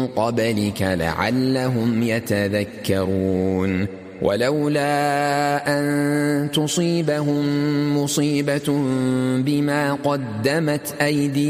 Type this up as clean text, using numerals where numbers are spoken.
قبلك لعلهم يتذكرون ولولا أن تصيبهم مصيبة بما قدمت أيديهم